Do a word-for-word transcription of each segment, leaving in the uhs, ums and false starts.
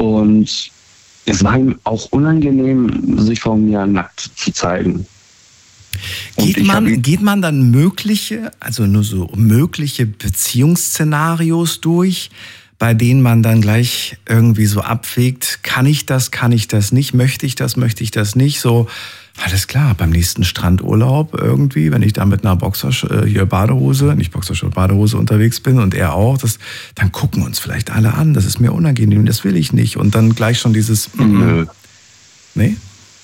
Und es war ihm auch unangenehm, sich vor mir nackt zu zeigen. Geht man, geht man dann mögliche, also nur so mögliche Beziehungsszenarios durch, bei denen man dann gleich irgendwie so abwägt, kann ich das, kann ich das nicht, möchte ich das, möchte ich das nicht, so, alles klar, beim nächsten Strandurlaub irgendwie, wenn ich da mit einer Boxer, hier Badehose, nicht Boxershort, Badehose unterwegs bin und er auch, das, dann gucken uns vielleicht alle an, das ist mir unangenehm, das will ich nicht und dann gleich schon dieses, Nö. Nee?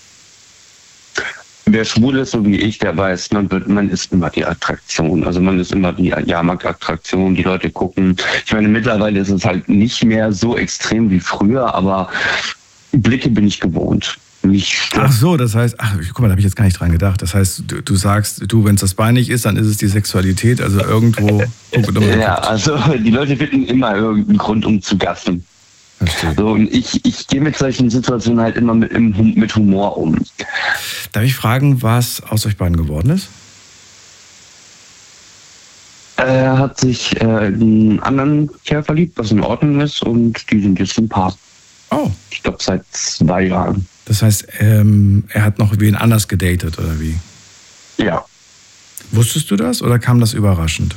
Wer schwul ist, so wie ich, der weiß, man wird, man ist immer die Attraktion. Also man ist immer die Jahrmarktattraktion, die Leute gucken. Ich meine, mittlerweile ist es halt nicht mehr so extrem wie früher, aber Blicke bin ich gewohnt. Mich ach so, das heißt, ach, guck mal, da habe ich jetzt gar nicht dran gedacht. Das heißt, du, du sagst, du, wenn es das Bein nicht ist, dann ist es die Sexualität, also irgendwo. Ja, also die Leute finden immer irgendeinen Grund, um zu gaffen. So, und ich, ich gehe mit solchen Situationen halt immer mit, mit Humor um. Darf ich fragen, was aus euch beiden geworden ist? Er hat sich äh, in einen anderen Kerl verliebt, was in Ordnung ist, und die sind jetzt ein Paar. Oh. Ich glaube, seit zwei Jahren. Das heißt, ähm, er hat noch wen anders gedatet, oder wie? Ja. Wusstest du das oder kam das überraschend?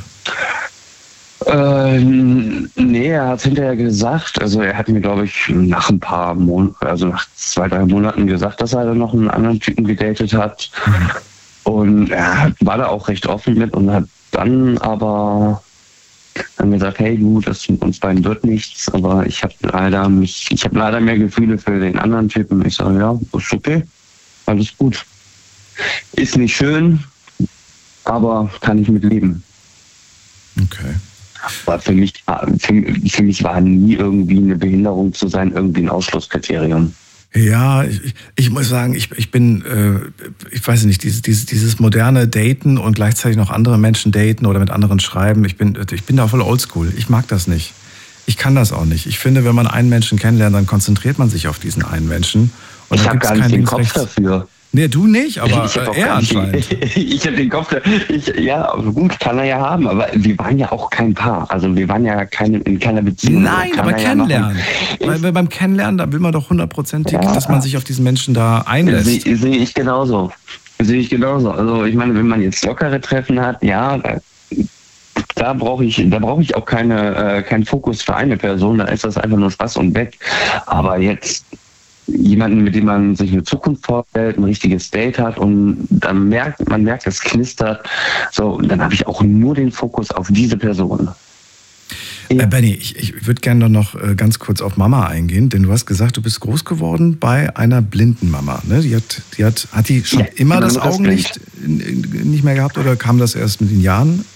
Äh, nee, er hat hinterher gesagt, also er hat mir, glaube ich, nach ein paar Monaten, also nach zwei, drei Monaten gesagt, dass er noch einen anderen Typen gedatet hat. Mhm. Und er war da auch recht offen mit und hat dann aber dann gesagt, hey du, das mit uns beiden wird nichts, aber ich habe leider mich, ich habe leider mehr Gefühle für den anderen Typen. Ich sage, ja, ist okay, alles gut. Ist nicht schön, aber kann ich mit leben. Okay. Aber für mich, für, für mich war nie irgendwie eine Behinderung zu sein, irgendwie ein Ausschlusskriterium. Ja, ich, ich muss sagen, ich, ich bin, äh, ich weiß nicht, dieses, dieses, dieses moderne Daten und gleichzeitig noch andere Menschen daten oder mit anderen schreiben, ich bin, ich bin da voll oldschool. Ich mag das nicht. Ich kann das auch nicht. Ich finde, wenn man einen Menschen kennenlernt, dann konzentriert man sich auf diesen einen Menschen. Und ich habe gar nicht den Kopf dafür. Nee, du nicht, aber ich äh, er anscheinend. Ich habe den Kopf, ich, ja, gut, kann er ja haben, aber wir waren ja auch kein Paar. Also wir waren ja keine, in keiner Beziehung. Nein, aber kennenlernen. Ja Weil beim Kennenlernen, da will man doch hundertprozentig, ja, dass man sich auf diesen Menschen da einlässt. Sehe seh ich genauso. Sehe ich genauso. Also ich meine, wenn man jetzt lockere Treffen hat, ja, da, da brauche ich, da brauche ich auch keine, äh, keinen Fokus für eine Person, da ist das einfach nur Spaß und weg. Aber jetzt jemanden, mit dem man sich eine Zukunft vorstellt, ein richtiges Date hat und dann merkt, man merkt, es knistert, so, und dann habe ich auch nur den Fokus auf diese Person. Äh, Benny, ich, ich würde gerne noch äh, ganz kurz auf Mama eingehen, denn du hast gesagt, du bist groß geworden bei einer blinden Mama. Ne? Die hat, die hat, hat die schon ja, immer das Augenlicht nicht mehr gehabt oder kam das erst mit den Jahren?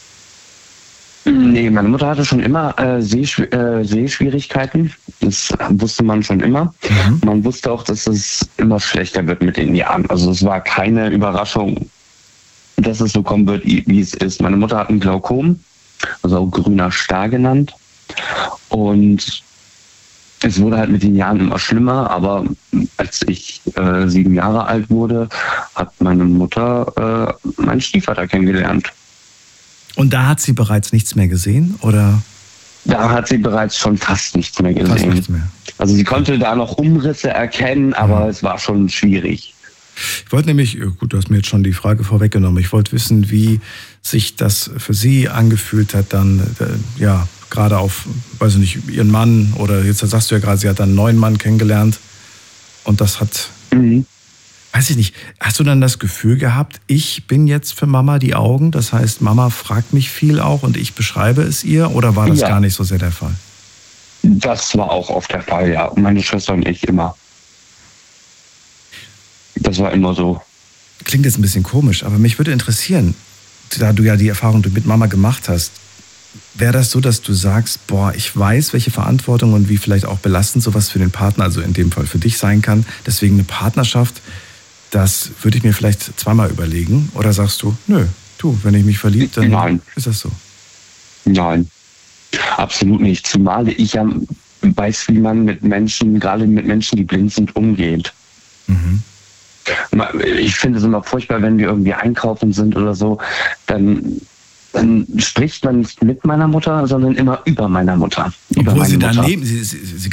Nee, meine Mutter hatte schon immer äh, Sehschw- äh, Sehschwierigkeiten. Das wusste man schon immer. Mhm. Man wusste auch, dass es immer schlechter wird mit den Jahren. Also es war keine Überraschung, dass es so kommen wird, wie es ist. Meine Mutter hat ein Glaukom, also auch grüner Star genannt. Und es wurde halt mit den Jahren immer schlimmer. Aber als ich äh, sieben Jahre alt wurde, hat meine Mutter äh, meinen Stiefvater kennengelernt. Und da hat sie bereits nichts mehr gesehen, oder? Da hat sie bereits schon fast nichts mehr gesehen. Fast nichts mehr. Also sie konnte da noch Umrisse erkennen, aber mhm. es war schon schwierig. Ich wollte nämlich, gut, du hast mir jetzt schon die Frage vorweggenommen, ich wollte wissen, wie sich das für sie angefühlt hat, dann, ja, gerade auf, weiß ich nicht, ihren Mann, oder jetzt sagst du ja gerade, sie hat dann einen neuen Mann kennengelernt und das hat... Mhm. Weiß ich nicht, hast du dann das Gefühl gehabt, ich bin jetzt für Mama die Augen? Das heißt, Mama fragt mich viel auch und ich beschreibe es ihr? Oder war das ja gar nicht so sehr der Fall? Das war auch oft der Fall, ja. Meine Schwester und ich immer. Das war immer so. Klingt jetzt ein bisschen komisch, aber mich würde interessieren, da du ja die Erfahrung mit Mama gemacht hast, wäre das so, dass du sagst, boah, ich weiß, welche Verantwortung und wie vielleicht auch belastend sowas für den Partner, also in dem Fall für dich sein kann, deswegen eine Partnerschaft, das würde ich mir vielleicht zweimal überlegen. Oder sagst du, nö, du, wenn ich mich verliebe, dann Nein. ist das so? Nein, absolut nicht. Zumal ich ja weiß, wie man mit Menschen, gerade mit Menschen, die blind sind, umgeht. Mhm. Ich finde es immer furchtbar, wenn wir irgendwie einkaufen sind oder so, dann, dann spricht man nicht mit meiner Mutter, sondern immer über meiner Mutter. Obwohl über sie Mutter. daneben, sie, sie, sie